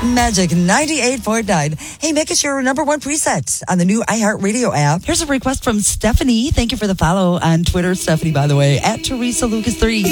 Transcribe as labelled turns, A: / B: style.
A: Magic 98.9. Hey, make it your number one preset on the new iHeartRadio app. Here's a request from Stephanie. Thank you for the follow on Twitter, Stephanie, by the way, at Teresa Lucas 3.